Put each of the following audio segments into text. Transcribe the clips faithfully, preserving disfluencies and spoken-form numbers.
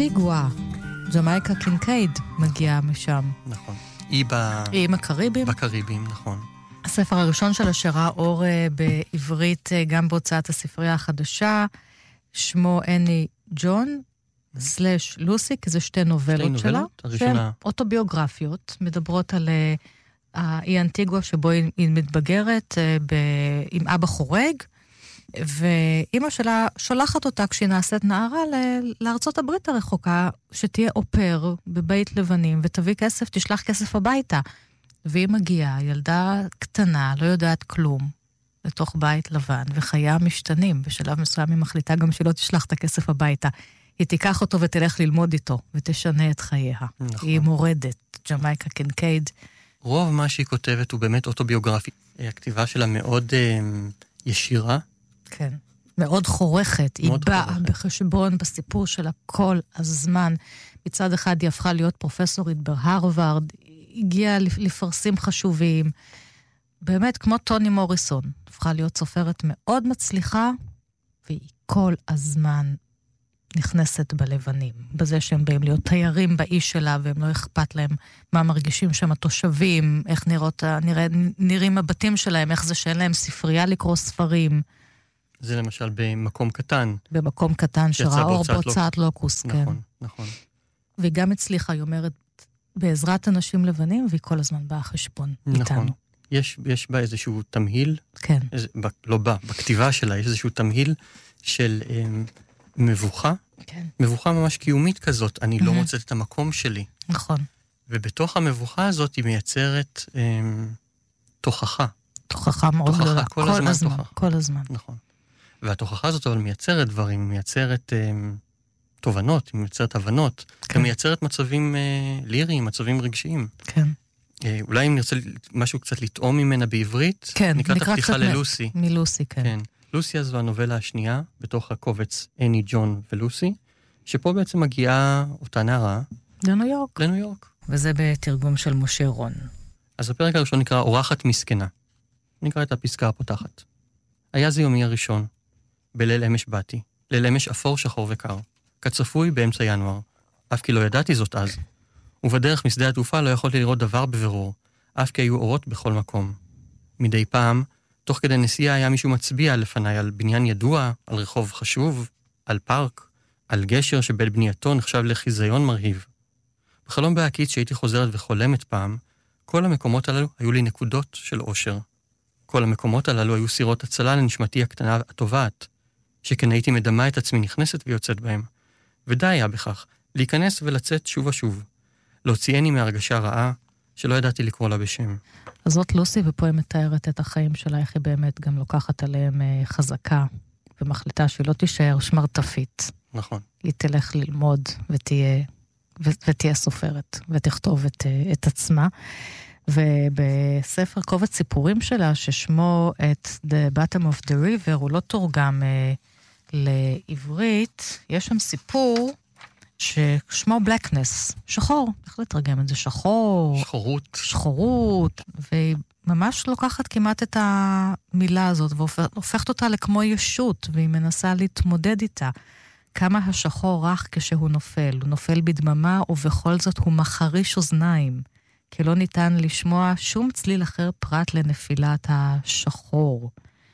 אנטיגואה, ג'מייקה קינקייד מגיעה משם. נכון. היא ב... היא עם הקריבים? בקריבים, נכון. הספר הראשון שלה שראה אור בעברית, גם בהוצאת הספרייה החדשה, שמו אני ג'ון, סלש לוסי, כי זה שתי נובלות שלה, שהן אוטוביוגרפיות, מדברות על האי אנטיגואה שבו היא מתבגרת עם אבא חורג, ואימא שלה שולחת אותה כשהיא נעשית נערה לארצות הברית הרחוקה, שתהיה אופר בבית לבנים, ותביא כסף, תשלח כסף הביתה. והיא מגיעה, ילדה קטנה, לא יודעת כלום, לתוך בית לבן, וחייה משתנים. בשלב מסוים היא מחליטה גם שלא תשלח את הכסף הביתה. היא תיקח אותו ותלך ללמוד איתו, ותשנה את חייה. נכון. היא מורדת, ג'מייקה קינקייד. רוב מה שהיא כותבת הוא באמת אוטוביוגרפי. הכתיבה שלה מאוד אה, ישירה. כן, מאוד חורכת. מאוד היא באה חורכת. בחשבון בסיפור שלה כל הזמן. מצד אחד היא הפכה להיות פרופסורית בהרווארד, הגיעה לפרסים חשובים, באמת כמו טוני מוריסון, הפכה להיות סופרת מאוד מצליחה, והיא כל הזמן נכנסת בלבנים, בזה שהם באים להיות תיירים באיש שלה, והם לא אכפת להם מה מרגישים שם התושבים, איך נראות, נראה, נראים הבתים שלהם, איך זה שאין להם ספרייה לקרוא ספרים. זה למשל במקום קטן. במקום קטן, שראה אור בהוצאת לוקוס, כן. נכון, נכון. והיא גם הצליחה, היא אומרת, בעזרת אנשים לבנים, והיא כל הזמן באה חשבון נכון. איתנו. יש, יש בה איזשהו תמהיל, כן. איזה, ב, לא בה, בכתיבה שלה יש איזשהו תמהיל של אה, מבוכה, כן. מבוכה ממש קיומית כזאת, אני mm-hmm. לא מוצאת את המקום שלי. נכון. ובתוך המבוכה הזאת היא מייצרת אה, תוכחה. תוכחה מאוד גדולה. תוכחה, כל, כל הזמן, הזמן, תוכחה. כל הזמן. נכון. והתוכחה הזאת אבל מייצרת דברים, היא מייצרת אה, תובנות, היא מייצרת הבנות, כן. היא מייצרת מצבים אה, ליריים, מצבים רגשיים. כן. אה, אולי אם נרצה משהו קצת לטעום ממנה בעברית, כן, נקרא את הפתיחה ללוסי. מ- מלוסי, כן. כן. לוסי הזו הנובלה השנייה, בתוך הקובץ אני, ג'ון ולוסי, שפה בעצם מגיעה אותה נערה. לניו יורק. לניו יורק. וזה בתרגום של משה רון. אז הפרק הראשון נקרא אורחת מסכנה. נקרא את הפסקה הפותחת. היה זה יומי הראשון. בליל אמש באתי. ליל אמש אפור, שחור וקר. כצפוי באמצע ינואר. אף כי לא ידעתי זאת אז. ובדרך משדה התעופה לא יכולתי לראות דבר בבירור. אף כי היו אורות בכל מקום. מדי פעם, תוך כדי נסיעה היה מישהו מצביע לפניי על בניין ידוע, על רחוב חשוב, על פארק, על גשר שבין בנייתו נחשב לחיזיון מרהיב. בחלום בהקיץ שהייתי חוזרת וחולמת פעם, כל המקומות הללו היו לי נקודות של אושר. כל המקומות הללו היו סירות הצלה לנשמתי הקטנה הטובעת, שכן הייתי מדמה את עצמי נכנסת ויוצאת בהם. ודי היה בכך, להיכנס ולצאת שוב ושוב. להוציאני מהרגשה רעה, שלא ידעתי לקרוא לה בשם. אז זאת לוסי, ופה היא מתארת את החיים שלה, איך היא באמת גם לוקחת עליהם חזקה, ומחליטה שהיא לא תישאר שמרטפית. נכון. היא תלך ללמוד ותהיה, ו- ותהיה סופרת, ותכתוב את, את עצמה. ובספר קובץ סיפורים שלה, ששמו את The Bottom of the River, הוא לא תורגם אה, לעברית, יש שם סיפור ששמו Blackness, שחור, איך לתרגם את זה? שחור. שחורות. שחורות, והיא ממש לוקחת כמעט את המילה הזאת, והופכת אותה לכמו ישות, והיא מנסה להתמודד איתה. כמה השחור רך כשהוא נופל, הוא נופל בדממה, ובכל זאת הוא מחריש אוזניים. כי לא ניתן לשמוע שום צליל אחר פרט לנפילת השחור.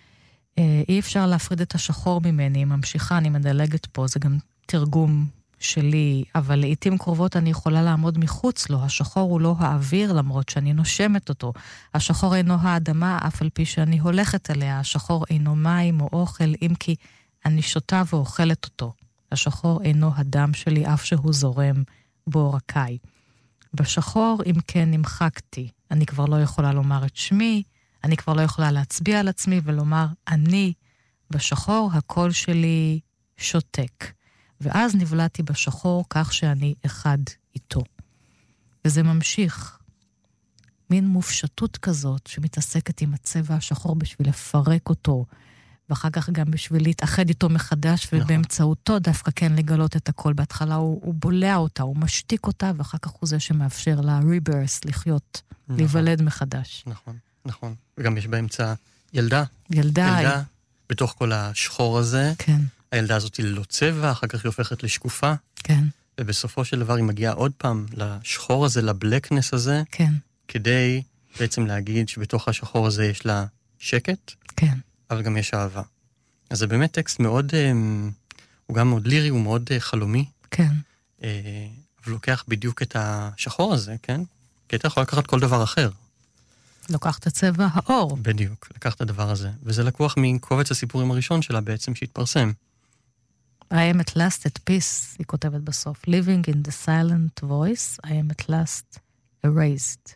אי אפשר להפריד את השחור ממני, היא ממשיכה, אני מדלגת פה, זה גם תרגום שלי, אבל לעתים קרובות אני יכולה לעמוד מחוץ לו, השחור הוא לא האוויר למרות שאני נושמת אותו, השחור אינו האדמה אף על פי שאני הולכת אליה, השחור אינו מים או אוכל, אם כי אני שותה ואוכלת אותו, השחור אינו הדם שלי אף שהוא זורם בעורקיי. בשחור, אם כן, נמחקתי. אני כבר לא יכולה לומר את שמי, אני כבר לא יכולה להצביע על עצמי ולומר, אני, בשחור, הקול שלי שותק. ואז נבלעתי בשחור כך שאני אחד איתו. וזה ממשיך. מין מופשטות כזאת שמתעסקת עם הצבע השחור בשביל לפרק אותו, ואחר כך גם בשביל להתאחד איתו מחדש, ובאמצעותו דווקא כן לגלות את הכל. בהתחלה הוא, הוא בולע אותה, הוא משתיק אותה, ואחר כך הוא זה שמאפשר לה ריברס, לחיות, נכון. להיוולד מחדש. נכון, נכון. וגם יש באמצע ילדה. ילדה. ילדה, היא... בתוך כל השחור הזה. כן. הילדה הזאת היא ללא צבע, אחר כך היא הופכת לשקופה. כן. ובסופו של דבר היא מגיעה עוד פעם לשחור הזה, לבלקנס הזה, כן. כדי בעצם להגיד שבתוך השחור הזה יש לה שקט, כן. אבל גם יש אהבה. אז זה באמת טקסט מאוד, הוא גם מאוד לירי, הוא מאוד חלומי. כן. אבל לוקח בדיוק את השחור הזה, כן? כי אתה יכול לקחת כל דבר אחר. לוקח את הצבע האור. בדיוק, לקח את הדבר הזה. וזה לקוח מקובץ הסיפורים הראשון שלה בעצם שהתפרסם. I am at last at peace, היא כותבת בסוף. Living in the silent voice, I am at last erased.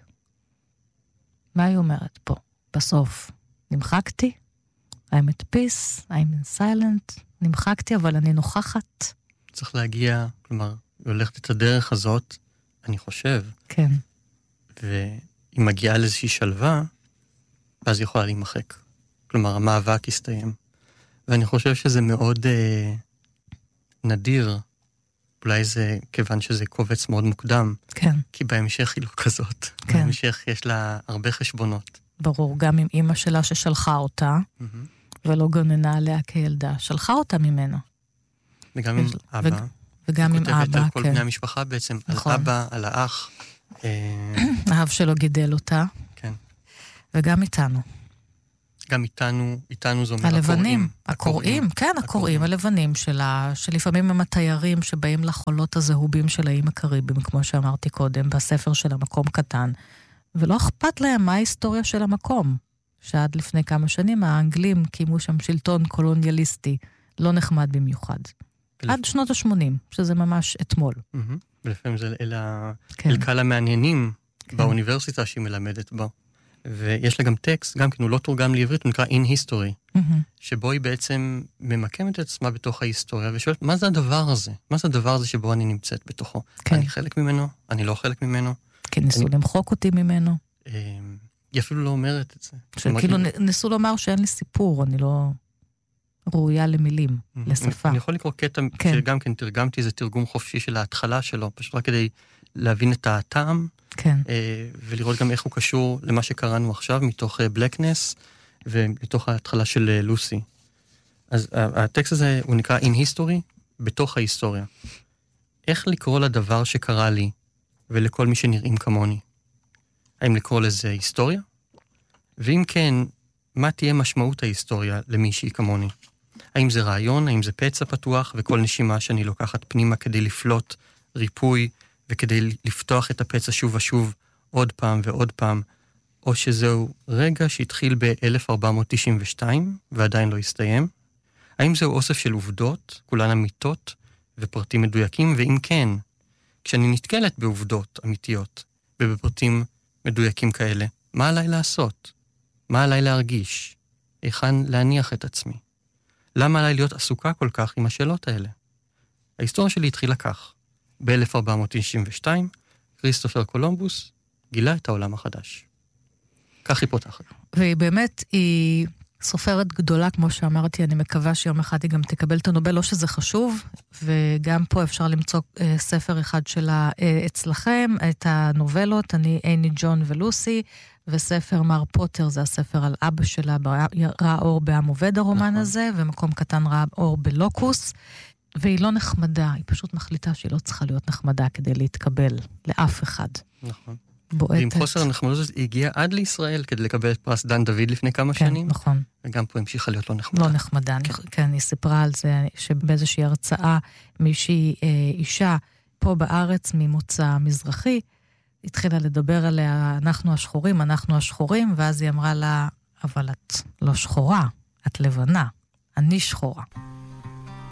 מה היא אומרת פה? בסוף. נמחקתי? I'm at peace, I'm in silent. נמחקתי, אבל אני נוכחת. צריך להגיע, כלומר, היא הולכת את הדרך הזאת, אני חושב. כן. והיא מגיעה לאיזושהי שלווה, ואז היא יכולה להימחק. כלומר, המאבק הסתיים. ואני חושב שזה מאוד אה, נדיר, אולי זה כיוון שזה קובץ מאוד מוקדם, כן. כי בהמשך היא לא כזאת. כן. בהמשך יש לה הרבה חשבונות. ברור, גם עם אמא שלה ששלחה אותה, mm-hmm. ולא גוננה עליה כילדה, שלחה אותה ממנו. וגם עם אבא. ו... וגם עם אבא, כותבת על כל כן. בני המשפחה בעצם, נכון. על אבא, על האח. האב שלו גידל אותה. כן. וגם איתנו. גם איתנו, איתנו זו אומר הלבנים, הקוראים. הקוראים, כן, הקוראים, הלבנים שלה, שלפעמים הם התיירים שבאים לחולות הזהובים של האיים הקריביים, כמו שאמרתי קודם, בספר של המקום קטן, ולא אכפת להם מה ההיסטוריה של המקום, שעד לפני כמה שנים האנגלים קיימו שם שלטון קולוניאליסטי, לא נחמד במיוחד. עד שנות ה-שמונים, שזה ממש אתמול. ולפעמים זה אל קהל המעניינים באוניברסיטה שהיא מלמדת בו. ויש לה גם טקסט, גם כן הוא לא תורגם לעברית, הוא נקרא In History, שבו היא בעצם ממקמת את עצמה בתוך ההיסטוריה, ושואלת, מה זה הדבר הזה? מה זה הדבר הזה שבו אני נמצאת בתוכו? אני חלק ממנו? אני לא חלק ממנו? כן, ניסו למחוק אותי ממנו. היא אפילו לא אומרת את זה. שכאילו ניסו לומר שאין לי סיפור, אני לא ראויה למילים, לשפה. אני יכול לקרוא קטע שגם כן תרגמתי איזה תרגום חופשי של ההתחלה שלו, פשוט רק כדי להבין את הטעם, כן. ולראות גם איך הוא קשור למה שקראנו עכשיו, מתוך בלקנס, ומתוך ההתחלה של לוסי. אז הטקסט הזה הוא נקרא In History, בתוך ההיסטוריה. איך לקרוא לדבר שקרה לי, ולכל מי שנראים כמוני? האם לקרוא לזה היסטוריה? ואם כן, מה תהיה משמעות ההיסטוריה למישהי כמוני? האם זה רעיון, האם זה פצע פתוח, וכל נשימה שאני לוקחת פנימה כדי לפלוט ריפוי, וכדי לפתוח את הפצע שוב ושוב עוד פעם ועוד פעם, או שזהו רגע שהתחיל ב-אלף ארבע מאות תשעים ושתיים ועדיין לא הסתיים? האם זהו אוסף של עובדות, כולן אמיתות ופרטים מדויקים? ואם כן, כשאני נתקלת בעובדות אמיתיות ובפרטים מדויקים כאלה, מה עליי לעשות? מה עליי להרגיש? היכן להניח את עצמי? למה עליי להיות עסוקה כל כך עם השאלות האלה? ההיסטוריה שלי התחילה כך. ב-אלף ארבע מאות תשעים ושתיים, כריסטופר קולומבוס גילה את העולם החדש. כך היא פותחת. והיא באמת, היא סופרת גדולה, כמו שאמרתי, אני מקווה שיום אחד היא גם תקבל את הנובל, לא שזה חשוב, וגם פה אפשר למצוא אה, ספר אחד שלה אה, אצלכם, את הנובלות, אני איני ג'ון ולוסי, וספר מר פוטר, זה הספר על אבא שלה, ראה אור בעם עובד הרומן נכון. הזה, ומקום קטן ראה אור בלוקוס, והיא לא נחמדה, היא פשוט מחליטה שהיא לא צריכה להיות נחמדה כדי להתקבל לאף אחד. נכון. בועטת. ועם חוסר הנחמדות הזאת, היא הגיעה עד לישראל כדי לקבל את פרס דן דוד לפני כמה כן, שנים. נכון. וגם פה המשיכה להיות לא נחמדה. לא נחמדה, כן. כן, היא סיפרה על זה שבאיזושהי הרצאה, מישהי אה, אישה פה בארץ ממוצא מזרחי, התחילה לדבר עליה, אנחנו השחורים, אנחנו השחורים, ואז היא אמרה לה, אבל את לא שחורה, את לבנה, אני שחורה.